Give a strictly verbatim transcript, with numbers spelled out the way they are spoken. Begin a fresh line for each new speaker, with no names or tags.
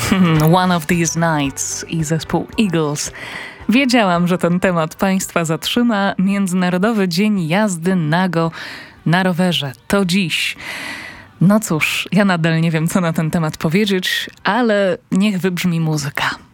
One of These Nights i zespół Eagles. Wiedziałam, że ten temat Państwa zatrzyma. Międzynarodowy Dzień Jazdy Nago na rowerze. To dziś. No cóż, ja nadal nie wiem, co na ten temat powiedzieć, ale niech wybrzmi muzyka.